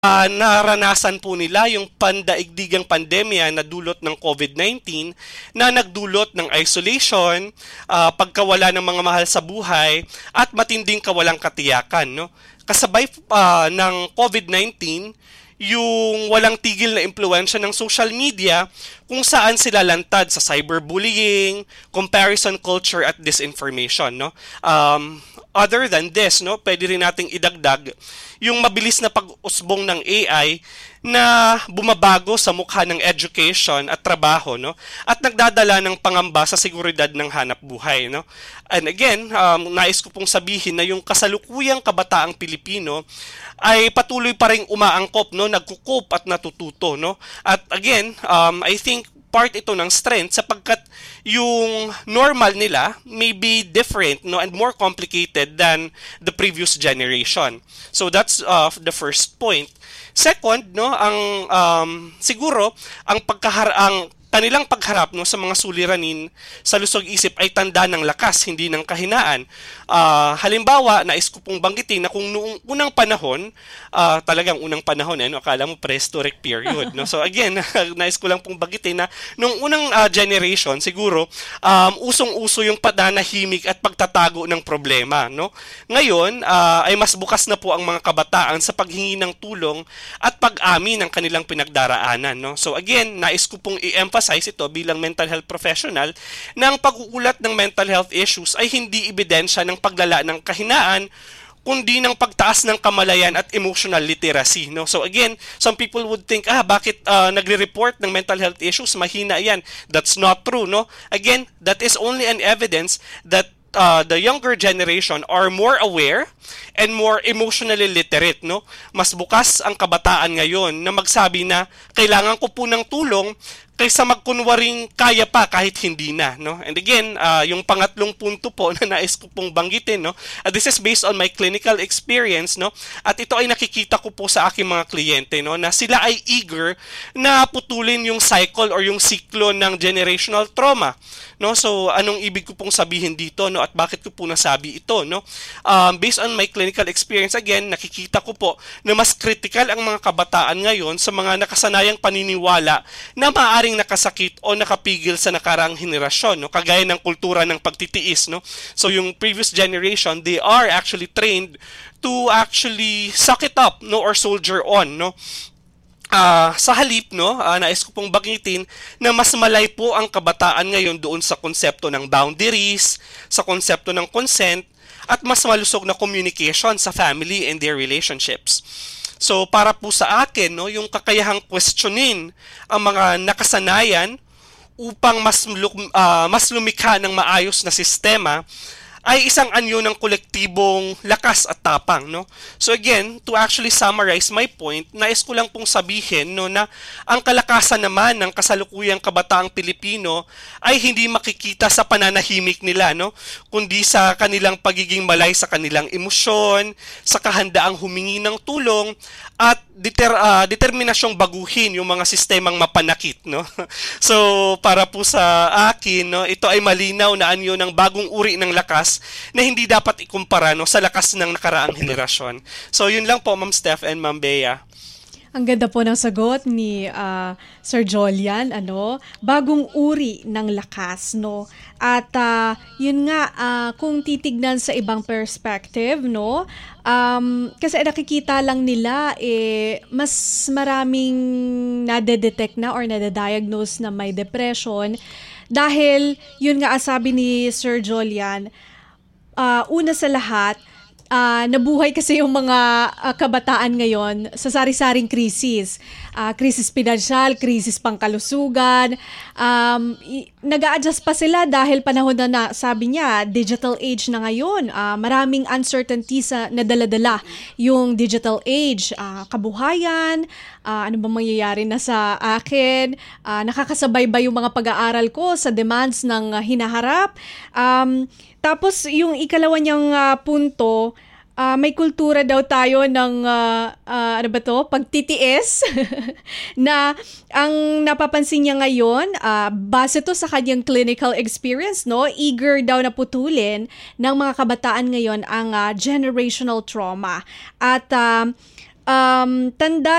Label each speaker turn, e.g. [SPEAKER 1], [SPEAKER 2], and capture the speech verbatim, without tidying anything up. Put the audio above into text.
[SPEAKER 1] Ah, naranasan po nila yung pandaigdigang pandemya na dulot ng COVID nineteen na nagdulot ng isolation, ah, pagkawala ng mga mahal sa buhay at matinding kawalang katiyakan, no? Kasabay ah, ng COVID nineteen, yung walang tigil na impluensya ng social media kung saan sila lantad sa cyberbullying, comparison culture at disinformation, no? Um, other than this, no, pwede rin nating idagdag yung mabilis na pag-usbong ng A I na bumabago sa mukha ng education at trabaho, no? At nagdadala ng pangamba sa seguridad ng hanap buhay, no? And again, um, nais ko pong sabihin na yung kasalukuyang kabataang Pilipino ay patuloy pa ring umaangkop, no? Nagkukup at natututo, no? At again, um, I think part ito ng strength sapagkat yung normal nila may be different, no, and more complicated than the previous generation. So that's uh, the first point. Second, no, ang um, siguro ang pagkahar ang kanilang pagharap, no, sa mga suliranin sa lusog-isip ay tanda ng lakas, hindi ng kahinaan. Uh, halimbawa, nais ko pong banggitin na kung noong unang panahon, uh, talagang unang panahon, eh, no, akala mo prehistoric period. No? So again, nais ko lang pong banggitin na noong unang uh, generation, siguro, um, usong-uso yung pananahimik at pagtatago ng problema. No? Ngayon, uh, ay mas bukas na po ang mga kabataan sa paghingi ng tulong at pag-amin ng kanilang pinagdaraanan. No? So again, nais ko pong i-emphasize ito bilang mental health professional na ang pag-uulat ng mental health issues ay hindi ebidensya ng paglala ng kahinaan kundi ng pagtaas ng kamalayan at emotional literacy, no? So again, some people would think, ah, bakit uh, nagre-report ng mental health issues, mahina yan. That's not true, no? Again, that is only an evidence that uh, the younger generation are more aware and more emotionally literate, no? Mas bukas ang kabataan ngayon na magsabi na kailangan ko po ng tulong kaysa magkunwaring kaya pa kahit hindi na, no? And again, uh, yung pangatlong punto po na nais ko pong banggitin, no? Uh, this is based on my clinical experience, no? At ito ay nakikita ko po sa aking mga kliyente, no? Na sila ay eager na putulin yung cycle or yung siklo ng generational trauma, no? So, anong ibig ko pong sabihin dito, no? At bakit ko po nasabi ito, no? Um, based on my clinical experience, again, nakikita ko po na mas critical ang mga kabataan ngayon sa mga nakasanayang paniniwala na maaaring nakasakit o nakapigil sa nakaraang henerasyon, no? Kagaya ng kultura ng pagtitiis, no? So yung previous generation, they are actually trained to actually suck it up, no, or soldier on, no? Uh, sa halip, no, uh, nais ko pong banggitin na mas malay po ang kabataan ngayon doon sa konsepto ng boundaries, sa konsepto ng consent, at mas malusog na communication sa family and their relationships. So para po sa akin, no, yung kakayahang questionin ang mga nakasanayan upang mas uh, mas lumikha ng maayos na sistema ay isang anyo ng kolektibong lakas at tapang, no? So again, to actually summarize my point, nais ko lang pong sabihin, no, na ang kalakasan naman ng kasalukuyang kabataang Pilipino ay hindi makikita sa pananahimik nila, no, kundi sa kanilang pagiging malay sa kanilang emosyon, sa kahandaang humingi ng tulong at deter, uh, determinasyong baguhin yung mga sistemang mapanakit, no? So para po sa akin, no, ito ay malinaw na anyo ng bagong uri ng lakas na hindi dapat ikumpara, no, sa lakas ng nakaraang henerasyon. So yun lang po, Ma'am Steph and Ma'am Bea.
[SPEAKER 2] Ang ganda po ng sagot ni uh, Sir Jolian, ano, bagong uri ng lakas, no? At uh, yun nga, uh, kung titignan sa ibang perspective, no, um, kasi nakikita lang nila, eh, mas maraming nade-detect na or nade-diagnose na may depression dahil, yun nga, sabi ni Sir Jolian, uh, una sa lahat, Uh, nabuhay kasi yung mga uh, kabataan ngayon sa sari-saring krisis. Uh, krisis pinansyal, krisis pangkalusugan. Um, i- nag-a-adjust pa sila dahil panahon na, na sabi niya, digital age na ngayon. Uh, maraming uncertainties na nadala-dala yung digital age. Uh, kabuhayan, uh, ano ba mangyayari na sa akin? Uh, nakakasabay ba yung mga pag-aaral ko sa demands ng uh, hinaharap? Um, Tapos yung ikalawa niyang uh, punto, uh, may kultura daw tayo ng uh, uh, ano ba to? Pagtitiis na ang napapansin niya ngayon, uh, base to sa kanyang clinical experience, no? Eager daw na putulin ng mga kabataan ngayon ang uh, generational trauma. At uh, um, tanda